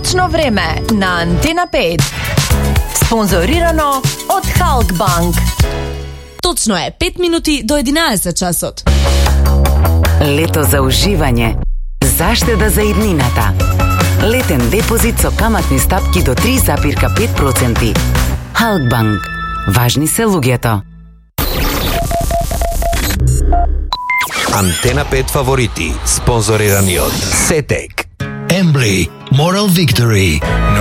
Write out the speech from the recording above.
Точно време на Антена 5. Спонзорирано од Халкбанк. Точно е 5 минути до 11 часот. Лето за уживање. Заштеда за иднината. Летен депозит со каматни стапки до 3,5%. Халкбанк. Важни се луѓето. Антена 5 фаворити, спонзорирани од Сетек. Embly, Moral Victory.